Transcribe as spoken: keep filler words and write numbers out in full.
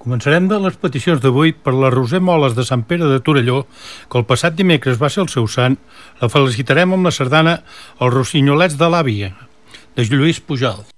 Començarem de les peticions d'avui per la Roser Moles de Sant Pere de Torelló, que el passat dimecres va ser el seu sant. La felicitarem amb la sardana Els Rossinyolets de l'Àvia, de Lluís Pujol.